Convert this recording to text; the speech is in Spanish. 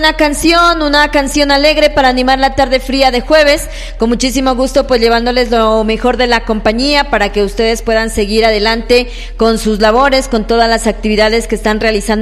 Una canción alegre para animar la tarde fría de jueves, con muchísimo gusto pues llevándoles lo mejor de la compañía para que ustedes puedan seguir adelante con sus labores, con todas las actividades que están realizando